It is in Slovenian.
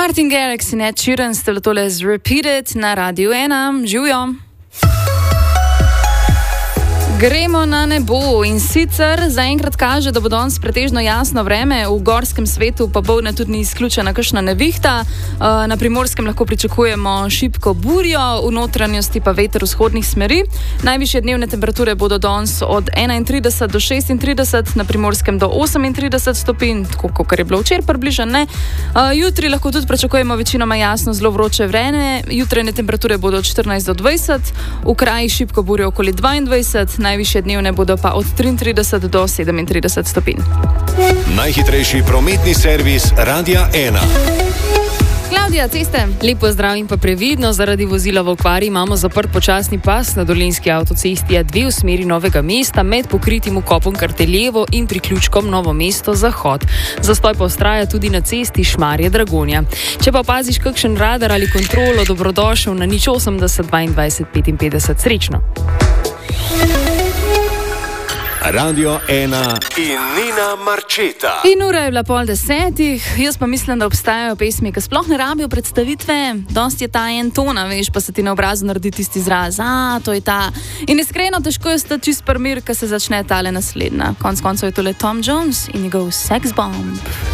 Martin Garrix in Ed Sheeran ste tole z Repeated na Radiu 1. Živijo! Gremo na nebo in sicer zaenkrat kaže, da bo danes pretežno jasno vreme, v gorskem svetu pa bo tudi ni izključena kakšna nevihta. Na Primorskem lahko pričakujemo šibko burjo, v notranjosti pa veter vzhodnih smeri. Najvišje dnevne temperature bodo danes od 31 do 36, na Primorskem do 38 stopinj, tako kot je bilo včeraj približno. Jutri lahko tudi pričakujemo večinoma jasno zelo vroče vreme, jutrajne temperature bodo od 14 do 20, v kraji šibko burjo okoli 22, najvišje dnevne bodo pa od 33 do 37 stopinj. Najhitrejši prometni servis Radia 1. Klavdija, ceste. Lep pozdrav in pa previdno, zaradi vozila v okvari imamo zaprt počasni pas na Dolenjski avtocesti A2 v smeri Novega mesta med pokritim vkopom Karteljevo in priključkom Novo mesto Zahod. Zastoj pa vztraja tudi na cesti Šmarje-Dragonja. Če pa opaziš kakšen radar ali kontrolo, dobrodošel na 080 22 55. Srečno! Radio 1 in Nina Marčeta. In ura je bila 9:30, jaz pa mislim, da obstajajo pesmi, ki sploh ne rabijo predstavitve, dosti je ta en tona, veš, pa se ti na obrazu naredi tisti izraz, to je ta. In iskreno, težko je stati čist primir, ko se začne tale naslednja. Konec koncev je tole Tom Jones in njegov Sex Bomb.